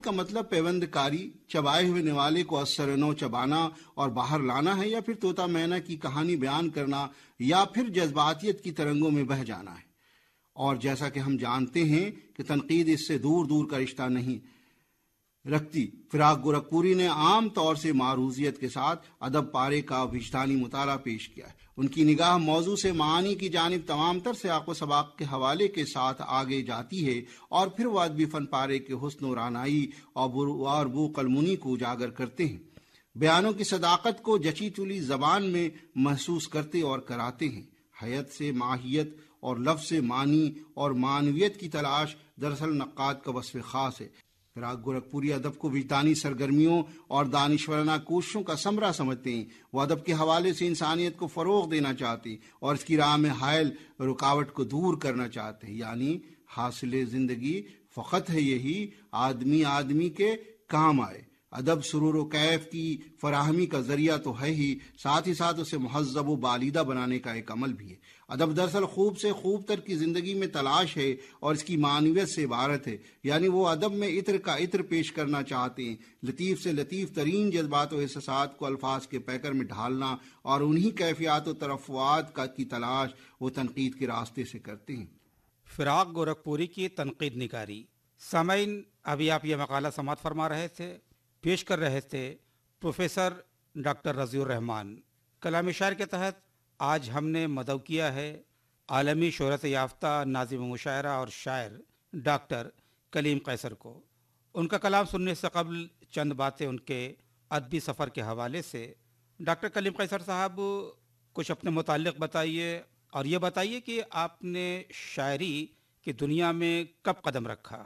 کا مطلب پیوند کاری، چبائے ہوئے نوالے کو اثر نو چبانا اور باہر لانا ہے، یا پھر طوطا مینا کی کہانی بیان کرنا، یا پھر جذباتیت کی ترنگوں میں بہہ جانا ہے؟ اور جیسا کہ ہم جانتے ہیں کہ تنقید اس سے دور دور کا رشتہ نہیں رکھتی، فراق گورکھپوری نے عام طور سے معروضیت کے ساتھ ادب پارے کا وجدانی مطالعہ پیش کیا ہے۔ ان کی نگاہ موضوع سے معانی کی جانب تمام تر سیاق و سباق کے حوالے کے ساتھ آگے جاتی ہے، اور پھر وہ ادبی فن پارے کے حسن و رعنائی اور بو قلمونی کو اجاگر کرتے ہیں، بیانوں کی صداقت کو جچی چلی زبان میں محسوس کرتے اور کراتے ہیں۔ حیت سے ماہیت اور لفظ سے معنی اور معنویت کی تلاش دراصل نقاد کا وصف خاص ہے۔ فراق گورکھپوری ادب کو وجدانی سرگرمیوں اور دانشورانہ کوششوں کا ثمرہ سمجھتے ہیں۔ وہ ادب کے حوالے سے انسانیت کو فروغ دینا چاہتے ہیں اور اس کی راہ میں حائل رکاوٹ کو دور کرنا چاہتے ہیں، یعنی حاصل زندگی فقط ہے یہی آدمی کے کام آئے۔ ادب سرور و کیف کی فراہمی کا ذریعہ تو ہے ہی، ساتھ ہی ساتھ اسے مہذب و بالیدہ بنانے کا ایک عمل بھی ہے۔ ادب دراصل خوب سے خوب تر کی زندگی میں تلاش ہے اور اس کی معنویت سے عبارت ہے، یعنی وہ ادب میں عطر کا عطر پیش کرنا چاہتے ہیں، لطیف سے لطیف ترین جذبات و احساسات کو الفاظ کے پیکر میں ڈھالنا، اور انہی کیفیات و ترفعات کی تلاش وہ تنقید کے راستے سے کرتے ہیں۔ فراق گورکھپوری کی تنقید نگاری۔ سامعین، ابھی آپ یہ مقالہ سماعت فرما رہے تھے، پیش کر رہے تھے پروفیسر ڈاکٹر رضی الرحمان۔ کلام شاعر کے تحت آج ہم نے مدعو کیا ہے عالمی شہرت یافتہ ناظم مشاعرہ اور شاعر ڈاکٹر کلیم قیصر کو۔ ان کا کلام سننے سے قبل چند باتیں ان کے ادبی سفر کے حوالے سے۔ ڈاکٹر کلیم قیصر صاحب، کچھ اپنے متعلق بتائیے، اور یہ بتائیے کہ آپ نے شاعری کی دنیا میں کب قدم رکھا؟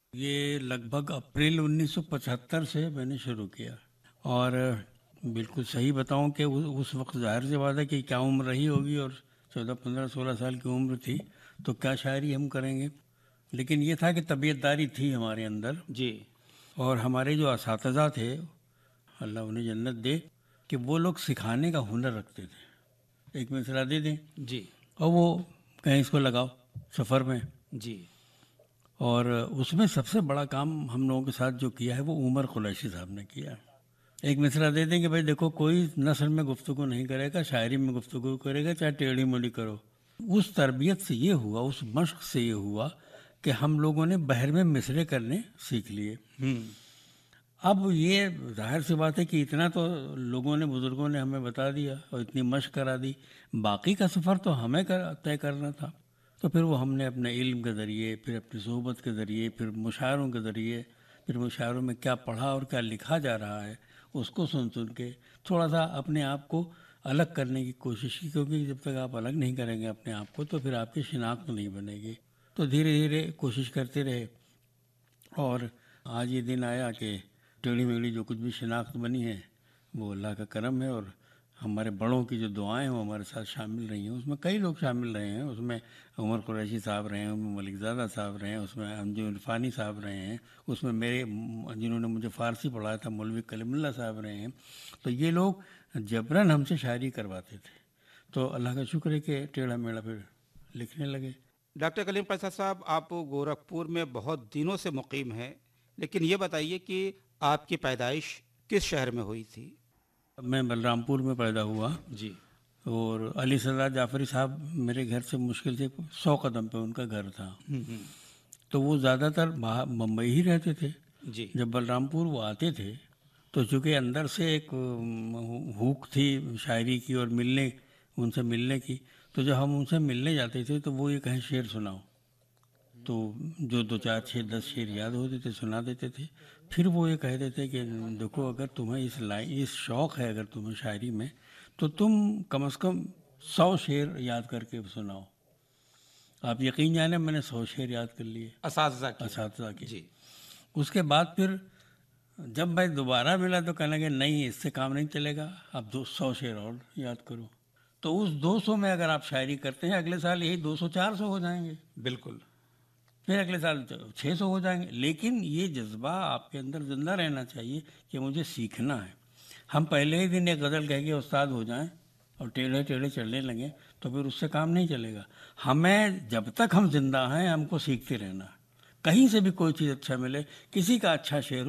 یہ لگ بھگ اپریل 1975 سے میں نے شروع کیا، اور بالکل صحیح بتاؤں کہ اس وقت ظاہر سی بات ہے کہ کیا عمر رہی ہوگی، اور 14 15 16 سال کی عمر تھی تو کیا شاعری ہم کریں گے، لیکن یہ تھا کہ طبیعت داری تھی ہمارے اندر جی۔ اور ہمارے جو اساتذہ تھے، اللہ انہیں جنت دے، کہ وہ لوگ سکھانے کا ہنر رکھتے تھے۔ ایک مصرع دے دیں جی، اور وہ کہیں اس کو لگاؤ سفر میں۔ جی۔ اور اس میں سب سے بڑا کام ہم لوگوں کے ساتھ جو کیا ہے وہ عمر قریشی صاحب نے کیا۔ ایک مصرع دے دیں کہ بھائی دیکھو، کوئی نثر میں گفتگو نہیں کرے گا، شاعری میں گفتگو کرے گا، چاہے ٹیڑھی موڑی کرو۔ اس تربیت سے یہ ہوا، اس مشق سے یہ ہوا کہ ہم لوگوں نے بحر میں مصرعے کرنے سیکھ لیے۔ اب یہ ظاہر سی بات ہے کہ اتنا تو لوگوں نے، بزرگوں نے ہمیں بتا دیا اور اتنی مشق کرا دی، باقی کا سفر تو ہمیں طے کرنا تھا۔ تو پھر وہ ہم نے اپنے علم کے ذریعے، پھر اپنی صحبت کے ذریعے، پھر مشاعروں کے ذریعے، پھر مشاعروں میں کیا پڑھا اور کیا لکھا جا رہا ہے اس کو سن کے تھوڑا سا اپنے آپ کو الگ کرنے کی کوشش کی، کیونکہ جب تک آپ الگ نہیں کریں گے اپنے آپ کو تو پھر آپ کی شناخت نہیں بنے گی۔ تو دھیرے دھیرے کوشش کرتے رہے، اور آج یہ دن آیا کہ ٹیڑھی میڑھی جو کچھ بھی شناخت بنی ہے وہ اللہ کا کرم ہے، اور ہمارے بڑوں کی جو دعائیں ہیں وہ ہمارے ساتھ شامل رہی ہیں۔ اس میں کئی لوگ شامل رہے ہیں، اس میں عمر قریشی صاحب رہے ہیں، اس میں ملک زادہ صاحب رہے ہیں، اس میں انجم عرفانی صاحب رہے ہیں، اس میں میرے جنہوں نے مجھے فارسی پڑھایا تھا مولوی کلیم اللہ صاحب رہے ہیں۔ تو یہ لوگ جبراً ہم سے شاعری کرواتے تھے، تو اللہ کا شکر ہے کہ ٹیڑھا میڑھا پھر لکھنے لگے۔ ڈاکٹر کلیم قیصر صاحب، آپ گورکھپور میں بہت دنوں سے مقیم ہیں، لیکن یہ بتائیے کہ آپ کی پیدائش کس شہر میں ہوئی تھی؟ میں بلرام پور میں پیدا ہوا، جی۔ اور علی سردار جعفری صاحب میرے گھر سے مشکل سے 100 قدم پہ ان کا گھر تھا، تو وہ زیادہ تر ممبئی ہی رہتے تھے۔ جی۔ جب بلرام پور وہ آتے تھے تو چونکہ اندر سے ایک ہوک تھی شاعری کی اور ان سے ملنے کی، تو جب ہم ان سے ملنے جاتے تھے تو وہ یہ کہیں شعر سناؤ، تو جو 2 4 6 10 شعر یاد ہوتے تھے سنا دیتے تھے۔ پھر وہ یہ کہہ دیتے کہ دیکھو، اگر تمہیں اس شوق ہے اگر تمہیں شاعری میں، تو تم کم از کم 100 شعر یاد کر کے سناؤ۔ آپ یقین جانیں میں نے 100 شعر یاد کر لیے اساتذہ کے۔ جی۔ اس کے بعد پھر جب میں دوبارہ ملا تو کہنے لگے نہیں، اس سے کام نہیں چلے گا، اب 100 شعر اور یاد کرو۔ تو اس 200 میں اگر آپ شاعری کرتے ہیں، اگلے سال یہی 200 400 ہو جائیں گے، بالکل، پھر اگلے سال 600 ہو جائیں گے۔ لیکن یہ جذبہ آپ کے اندر زندہ رہنا چاہیے کہ مجھے سیکھنا ہے۔ ہم پہلے ہی دن ایک غزل کہہ کے استاد ہو جائیں اور ٹیڑھے ٹیڑھے چلنے لگیں تو پھر اس سے کام نہیں چلے گا۔ ہمیں جب تک ہم زندہ ہیں ہم کو سیکھتے رہنا ہے۔ کہیں سے بھی کوئی چیز اچھا ملے، کسی کا اچھا شعر